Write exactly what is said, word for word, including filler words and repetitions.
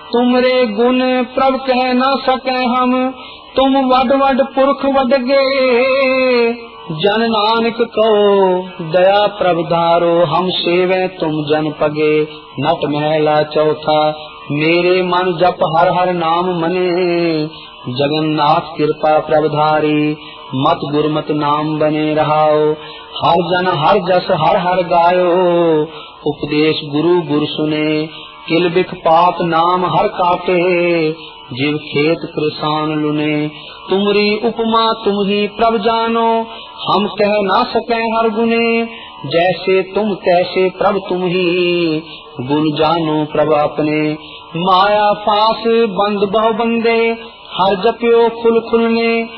तुमरे गुण प्रभ कह न सके हम, तुम वड वड पुरख वड गए। जन नानक कहो दया प्रभ धारो, हम सेवे तुम जन पगे। नट महला चौथा मेरे मन जप हर हर नाम मने। जगन्नाथ कृपा प्रभधारी, मत गुरमत नाम बने रहाओ। हर जन हर जस हर हर गायो, उपदेश गुरु गुर सुने। किल बिख पाप नाम हर काटे, जीव खेत कृसान लुने। तुमरी उपमा तुम ही प्रभ जानो, हम कह ना सके हर गुने। जैसे तुम तैसे प्रभ तुम ही, गुण जानो प्रभ अपने। माया फास बंद बहु बंदे, हर जप्यो खुल खुलने।